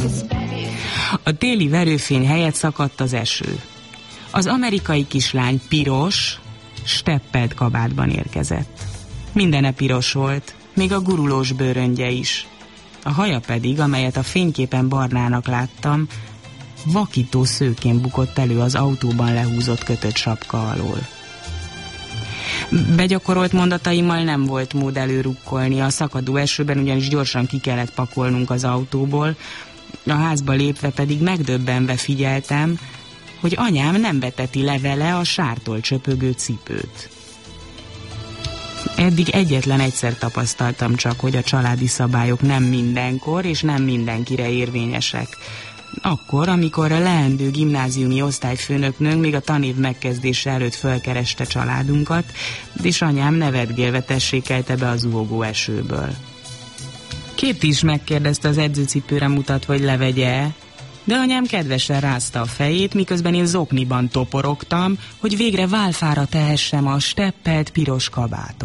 A téli verőfény helyett szakadt az eső. Az amerikai kislány piros, steppelt kabátban érkezett. Mindene piros volt, még a gurulós bőröngye is. A haja pedig, amelyet a fényképen barnának láttam, vakító szőként bukott elő az autóban lehúzott kötött sapka alól. Begyakorolt mondataimmal nem volt mód előrukkolni, a szakadó esőben ugyanis gyorsan ki kellett pakolnunk az autóból, a házba lépve pedig megdöbbenve figyeltem, hogy anyám nem veteti le vele a sártól csöpögő cipőt. Eddig egyetlen egyszer tapasztaltam csak, hogy a családi szabályok nem mindenkor és nem mindenkire érvényesek. Akkor, amikor a leendő gimnáziumi osztályfőnöknőnk még a tanév megkezdése előtt fölkereste családunkat, és anyám nevetgélve tessékelte be a zuhogó esőből. Kitty is megkérdezte az edzőcipőre mutatva, hogy levegye-e, de anyám kedvesen rázta a fejét, miközben én zokniban toporogtam, hogy végre válfára tehessem a steppelt piros kabátot.